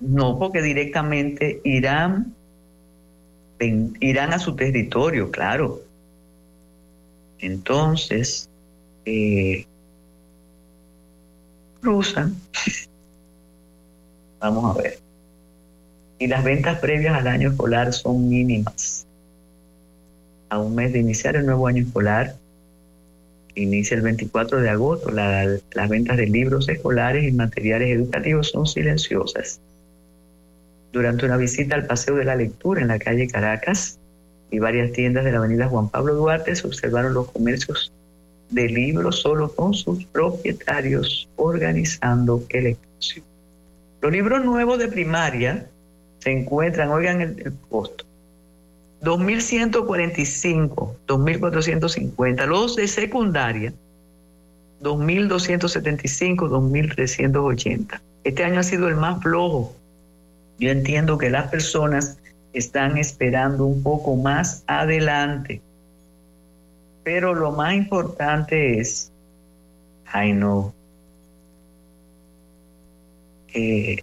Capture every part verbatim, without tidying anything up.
No, porque directamente irán, ven, irán a su territorio, claro. Entonces, eh, cruzan. Vamos a ver. Y las ventas previas al año escolar son mínimas. A un mes de iniciar el nuevo año escolar, inicia el veinticuatro de agosto, la, las ventas de libros escolares y materiales educativos son silenciosas. Durante una visita al Paseo de la Lectura en la calle Caracas y varias tiendas de la avenida Juan Pablo Duarte, se observaron los comercios de libros solo con sus propietarios organizando el espacio. Los libros nuevos de primaria se encuentran, oigan el, el costo, dos mil ciento cuarenta y cinco, dos mil cuatrocientos cincuenta. Los de secundaria, dos mil doscientos setenta y cinco, dos mil trescientos ochenta. Este año ha sido el más flojo. Yo entiendo que las personas están esperando un poco más adelante. Pero lo más importante es, ay no, que,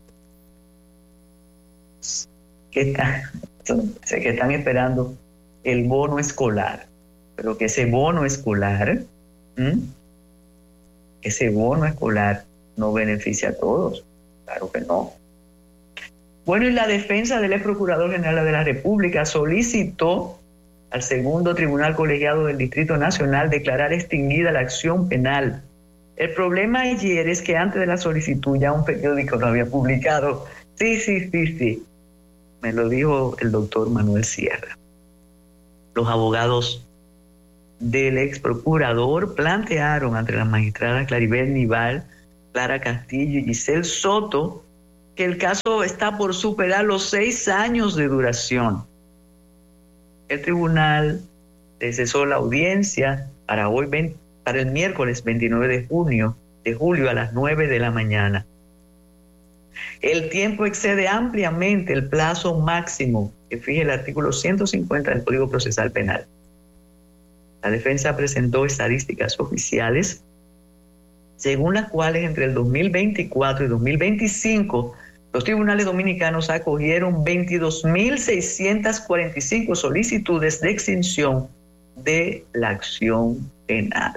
que, están, que están esperando el bono escolar, pero que ese bono escolar, ¿m? ese bono escolar no beneficia a todos, claro que no. Bueno, y la defensa del ex Procurador General de la República solicitó al segundo Tribunal Colegiado del Distrito Nacional declarar extinguida la acción penal. El problema ayer es que antes de la solicitud ya un periódico lo había publicado. Sí, sí, sí, sí. Me lo dijo el doctor Manuel Sierra. Los abogados del ex procurador plantearon ante las magistradas Claribel Nival, Clara Castillo y Giselle Soto que el caso está por superar los seis años de duración. El tribunal le cesó la audiencia para hoy, para el miércoles veintinueve de junio, de julio a las nueve de la mañana. El tiempo excede ampliamente el plazo máximo que fija el artículo ciento cincuenta del Código Procesal Penal. La defensa presentó estadísticas oficiales según las cuales entre el dos mil veinticuatro y dos mil veinticinco los tribunales dominicanos acogieron veintidós mil seiscientas cuarenta y cinco solicitudes de extinción de la acción penal.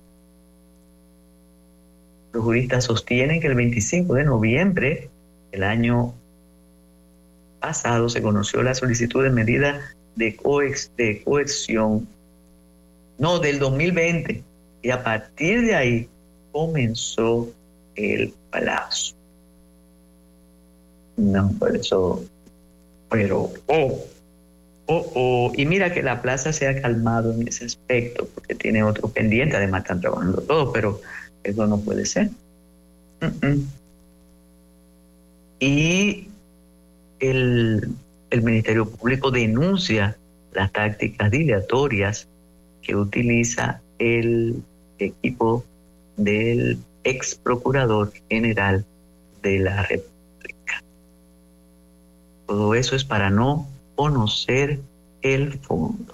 Los juristas sostienen que el veinticinco de noviembre del año pasado se conoció la solicitud de medida de, coex, de coerción, no, del dos mil veinte, y a partir de ahí comenzó el plazo. No, por eso, pero, oh, oh, oh, y mira que la plaza se ha calmado en ese aspecto, porque tiene otro pendiente, además están trabajando todos, pero eso no puede ser. Uh-uh. Y el, el Ministerio Público denuncia las tácticas dilatorias que utiliza el equipo del ex procurador general de la República. Todo eso es para no conocer el fondo.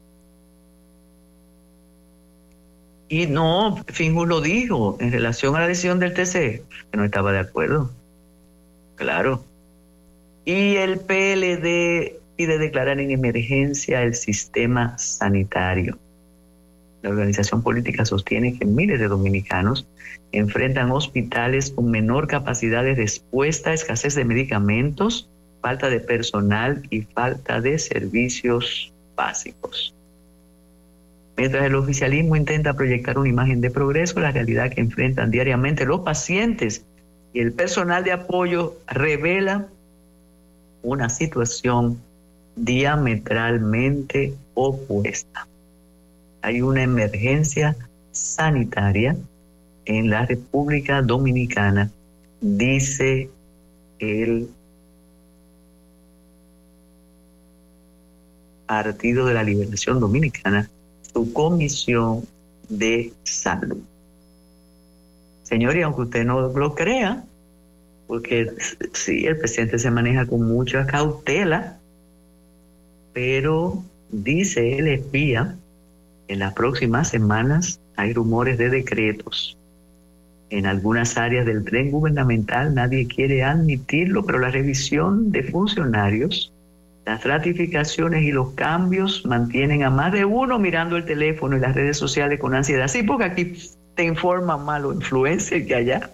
Y no, Finjus lo dijo en relación a la decisión del T C, que no estaba de acuerdo. Claro. Y el P L D pide declarar en emergencia el sistema sanitario. La organización política sostiene que miles de dominicanos enfrentan hospitales con menor capacidad de respuesta, escasez de medicamentos, falta de personal y falta de servicios básicos. Mientras el oficialismo intenta proyectar una imagen de progreso, la realidad que enfrentan diariamente los pacientes y el personal de apoyo revela una situación diametralmente opuesta. Hay una emergencia sanitaria en la República Dominicana, dice el Partido de la Liberación Dominicana, su Comisión de Salud. Señor, y aunque usted no lo crea, porque sí, el presidente se maneja con mucha cautela, pero dice el espía, en las próximas semanas hay rumores de decretos En algunas áreas del tren gubernamental nadie quiere admitirlo, pero la revisión de funcionarios, las ratificaciones y los cambios mantienen a más de uno mirando el teléfono y las redes sociales con ansiedad. Sí, porque aquí te informan más los influencers que allá.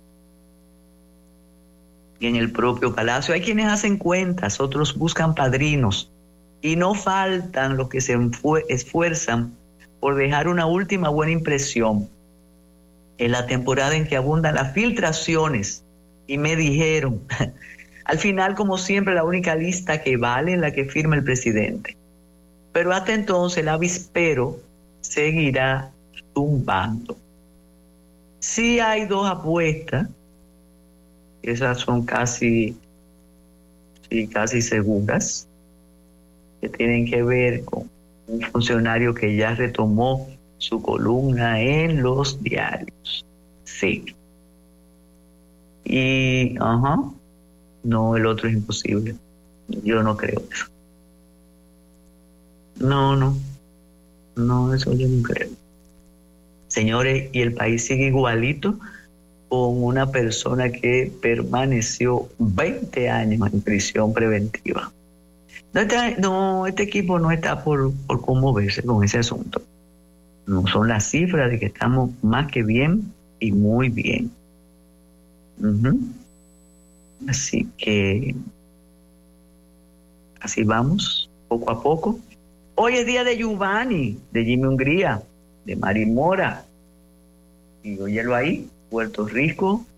Y en el propio palacio hay quienes hacen cuentas, otros buscan padrinos. Y no faltan los que se esfuerzan por dejar una última buena impresión. En la temporada en que abundan las filtraciones, y me dijeron, al final, como siempre, la única lista que vale es la que firma el presidente. Pero hasta entonces el avispero seguirá zumbando. Sí hay dos apuestas, esas son casi, sí, casi seguras, que tienen que ver con un funcionario que ya retomó su columna en los diarios. Sí. Y, ajá, no, el otro es imposible. Yo no creo eso. No, no, no, eso yo no creo. Señores, y el país sigue igualito con una persona que permaneció veinte años en prisión preventiva. No, está, no este equipo no está por, por conmoverse con ese asunto. No son las cifras de que estamos más que bien y muy bien. Uh-huh. Así que así vamos, poco a poco. Hoy es día de Giovanni, de Jimmy Hungría, de Mari Mora. Y óyelo ahí, Puerto Rico